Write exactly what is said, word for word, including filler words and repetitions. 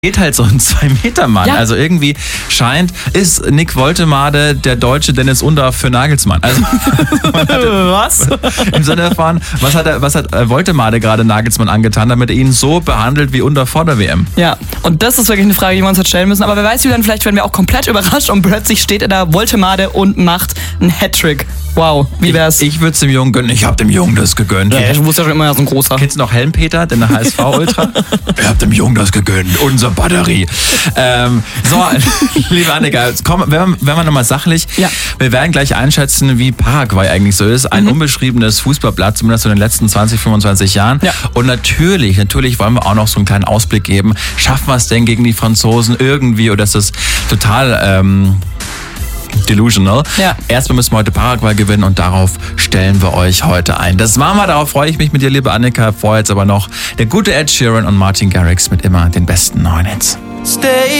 Geht halt so ein Zwei-Meter-Mann. Ja. Also irgendwie scheint, ist Nick Woltemade der deutsche Dennis Undaff für Nagelsmann. Also Was? im Sinne von, was hat, er, was hat Woltemade gerade Nagelsmann angetan, damit er ihn so behandelt wie Undaff vor der W M? Ja, und das ist wirklich eine Frage, die wir uns jetzt stellen müssen. Aber wer weiß, wie dann vielleicht werden wir auch komplett überrascht und plötzlich steht er da Woltemade und macht einen Hattrick. Wow, wie wär's? Ich, ich würde es dem Jungen gönnen. Ich habe dem Jungen das gegönnt. Ja, ich wusste ja schon immer, er ist ein großer. Kennst du noch Helmpeter, den H S V-Ultra? Ich hab dem Jungen das gegönnt. Unser Batterie. Ähm, so, liebe Annika, komm, werden wir, wir nochmal sachlich. Ja. Wir werden gleich einschätzen, wie Paraguay eigentlich so ist. Ein mhm. unbeschriebenes Fußballblatt, zumindest in den letzten zwanzig, fünfundzwanzig Jahren. Ja. Und natürlich, natürlich wollen wir auch noch so einen kleinen Ausblick geben. Schaffen wir es denn gegen die Franzosen irgendwie? Oder ist das total... Ähm, delusional. Ja. Erstmal müssen wir heute Paraguay gewinnen und darauf stellen wir euch heute ein. Das machen wir, darauf freue ich mich mit dir, liebe Annika. Vorher jetzt aber noch der gute Ed Sheeran und Martin Garrix mit immer den besten neuen Hits. Stay